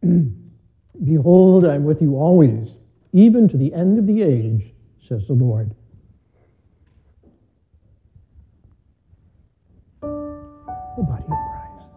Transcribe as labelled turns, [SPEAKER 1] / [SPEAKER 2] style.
[SPEAKER 1] Behold, I am with you always, even to the end of the age, says the Lord.